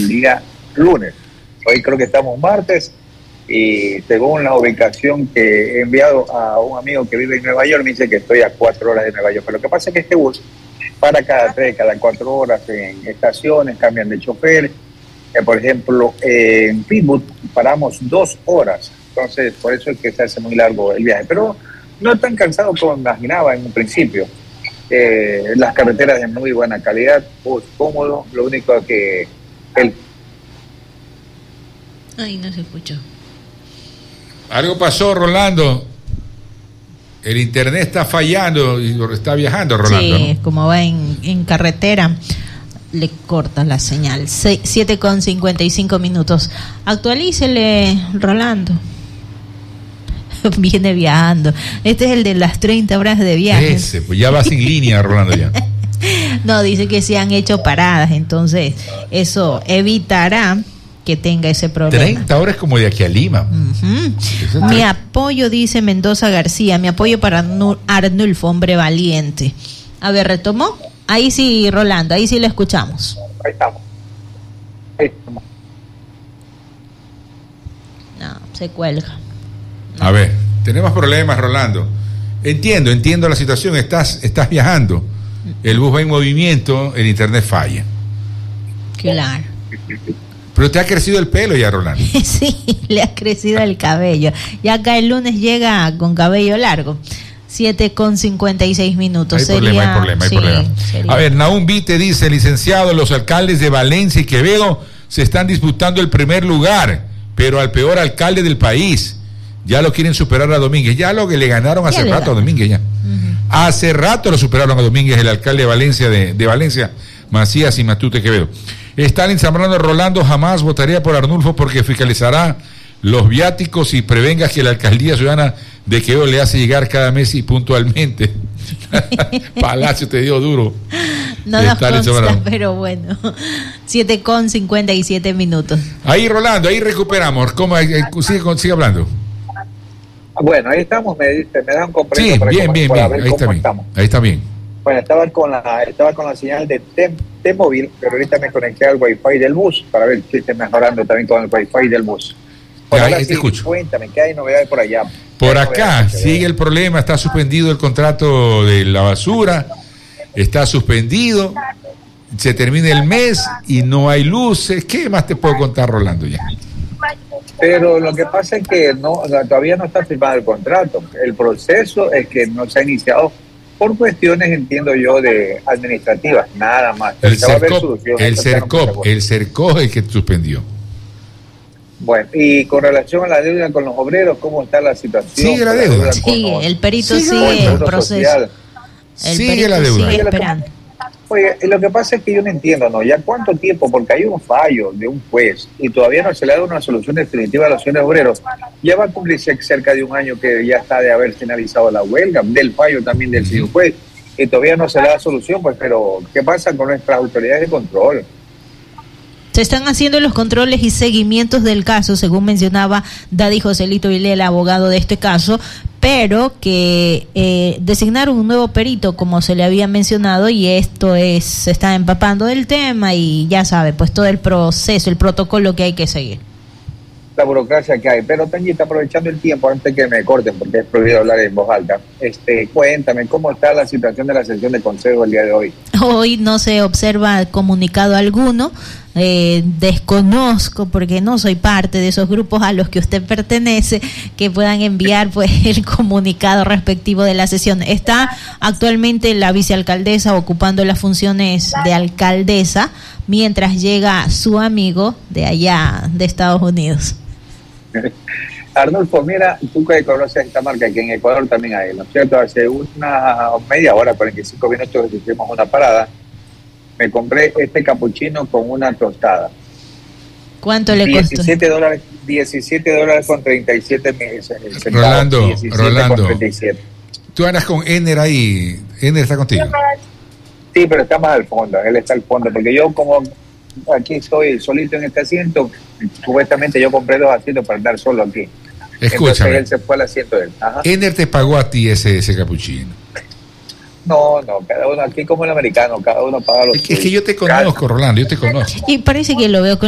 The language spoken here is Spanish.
el día lunes. Hoy creo que estamos martes y según la ubicación que he enviado a un amigo que vive en Nueva York, me dice que estoy a 4 horas de Nueva York. Pero lo que pasa es que este bus para cada 3, cada 4 horas en estaciones, cambian de chofer. Por ejemplo, en Pittsburgh paramos 2 horas. Entonces, por eso es que se hace muy largo el viaje. Pero no tan cansado como imaginaba en un principio. Las carreteras de muy buena calidad, bus cómodo. Lo único que Ay, no se escuchó. Algo pasó, Rolando. El internet está fallando y está viajando, Rolando. Sí, ¿no? como va en carretera, le corta la señal. 7:55. Actualícele, Rolando. Viene viajando. Este es el de las 30 horas de viaje. Ese, pues ya va sin línea, Rolando, ya. No, dice que se han hecho paradas, entonces eso evitará que tenga ese problema. 30 horas como de aquí a Lima. Uh-huh. Mi apoyo, dice Mendoza García, mi apoyo para Arnulfo, hombre valiente. A ver, ¿retomó? Ahí sí, Rolando, ahí sí le escuchamos. Ahí estamos. No, se cuelga. A ver, tenemos problemas, Rolando. Entiendo la situación, estás viajando, el bus va en movimiento, el internet falla. Claro. Pero te ha crecido el pelo ya, Rolando. Sí, le ha crecido el cabello. Ya acá el lunes llega con cabello largo. 7:56. Hay problema. A ver, Nahum Vite dice, licenciado, los alcaldes de Valencia y Quevedo se están disputando el primer lugar, pero al peor alcalde del país. Ya lo quieren superar a Domínguez. Ya lo que le ganaron hace rato a Domínguez ya. Uh-huh. Hace rato lo superaron a Domínguez, el alcalde de Valencia, de Valencia, Macías y Matute Quevedo. Stalin Zambrano, Rolando, jamás votaría por Arnulfo porque fiscalizará los viáticos y prevenga que la alcaldía ciudadana de Quevedo le hace llegar cada mes y puntualmente. Palacio te dio duro. No nos consta, pero bueno. 7:57. Ahí, Rolando, ahí recuperamos. ¿Cómo? Sigue hablando. Bueno, ahí estamos, me dan completo. Sí, bien, ahí está bien. Bueno, estaba con la señal de T-Mobile, pero ahorita me conecté al Wi-Fi del bus para ver si está mejorando también con el Wi-Fi del bus. Bueno, ahí te escucho. Cuéntame, ¿qué hay novedades por allá? Por acá sigue el problema, está suspendido el contrato de la basura, está suspendido, se termina el mes y no hay luces. ¿Qué más te puedo contar, Rolando, ya? Pero lo que pasa es que todavía no está firmado el contrato. El proceso es que no se ha iniciado por cuestiones, entiendo yo, de administrativas, nada más. El CERCOP es el que suspendió. Bueno, y con relación a la deuda con los obreros, ¿cómo está la situación? Sigue la deuda. Sigue, el perito sigue el proceso. Sigue la deuda. Sigue esperando. Oye, lo que pasa es que yo no entiendo, ¿no? ¿Ya cuánto tiempo? Porque hay un fallo de un juez y todavía no se le ha dado una solución definitiva a los señores obreros. Ya va a cumplirse cerca de un año que ya está de haber finalizado la huelga, del fallo también del señor juez, y todavía no se le da solución, pues, pero ¿qué pasa con nuestras autoridades de control? Se están haciendo los controles y seguimientos del caso, según mencionaba Daddy Joselito Vilé, el abogado de este caso, pero que designaron un nuevo perito, como se le había mencionado, y esto se está empapando del tema y ya sabe, pues todo el proceso, el protocolo que hay que seguir. La burocracia que hay, pero Tañita, aprovechando el tiempo antes que me corten, porque es prohibido hablar en voz alta, cuéntame, ¿cómo está la situación de la sesión de consejo el día de hoy? Hoy no se observa comunicado alguno. Desconozco, porque no soy parte de esos grupos a los que usted pertenece, que puedan enviar pues el comunicado respectivo de la sesión. Está actualmente la vicealcaldesa ocupando las funciones de alcaldesa mientras llega su amigo de allá de Estados Unidos. Arnulfo, mira, tú que conoces esta marca, que en Ecuador también hay, ¿no es cierto? Hace una media hora, 45 minutos, hicimos una parada. Me compré este capuchino con una tostada. ¿Cuánto le costó? $17 con 37 centavos. Rolando, tú andas con Ener ahí. Ener está contigo. Sí, pero está más al fondo. Él está al fondo, porque yo como aquí estoy solito en este asiento, supuestamente yo compré 2 asientos para andar solo aquí. Escúchame. Entonces él se fue al asiento de él. Ajá. Ener te pagó a ti ese capuchino. No, cada uno, aquí como el americano, cada uno paga los Es que yo te conozco, Rolando, yo te conozco. Y parece que lo veo con